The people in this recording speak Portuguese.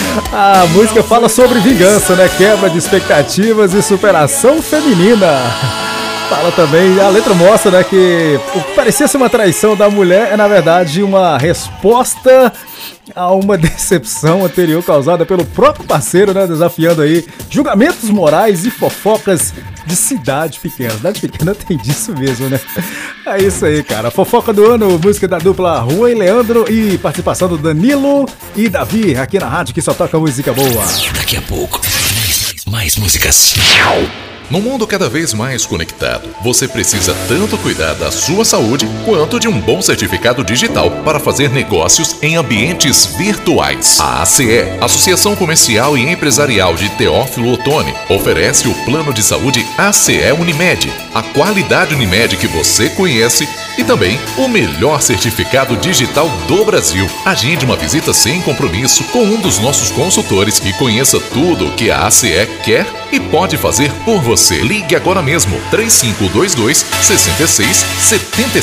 A música fala sobre vingança, né? Quebra de expectativas e superação feminina. Fala também, a letra mostra, né, que o que parecia ser uma traição da mulher é, na verdade, uma resposta a uma decepção anterior causada pelo próprio parceiro, né, desafiando aí julgamentos morais e fofocas de cidade pequena. Cidade pequena tem disso mesmo, né? É isso aí, cara. Fofoca do ano, música da dupla Juan e Leandro e participação do Danilo e Davi aqui na rádio que só toca música boa. Daqui a pouco, mais músicas. No mundo cada vez mais conectado, você precisa tanto cuidar da sua saúde quanto de um bom certificado digital para fazer negócios em ambientes virtuais. A ACE, Associação Comercial e Empresarial de Teófilo Otoni, oferece o plano de saúde ACE Unimed, a qualidade Unimed que você conhece e também o melhor certificado digital do Brasil. Agende uma visita sem compromisso com um dos nossos consultores e conheça tudo o que a ACE quer e pode fazer por você. Ligue agora mesmo, 3522-6677.